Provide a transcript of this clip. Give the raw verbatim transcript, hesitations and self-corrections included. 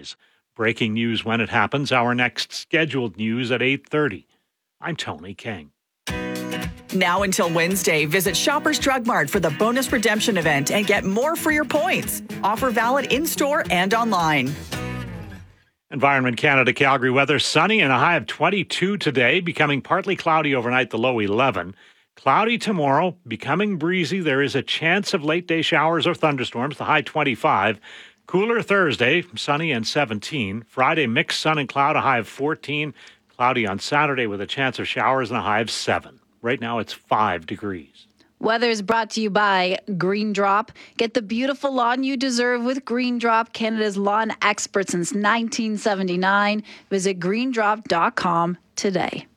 days. Breaking news when it happens. Our next scheduled news at eight thirty. I'm Tony King. Now until Wednesday, visit Shoppers Drug Mart for the bonus redemption event and get more for your points. Offer valid in-store and online. Environment Canada Calgary weather, sunny and a high of twenty-two today, becoming partly cloudy overnight, the low eleven. Cloudy tomorrow, becoming breezy. There is a chance of late day showers or thunderstorms, the high twenty-five. Cooler Thursday, sunny and seventeen. Friday, mixed sun and cloud, a high of fourteen. Cloudy on Saturday with a chance of showers and a high of seven. Right now it's five degrees. Weather is brought to you by Green Drop. Get the beautiful lawn you deserve with Green Drop, Canada's lawn expert since nineteen seventy-nine. Visit green drop dot com today.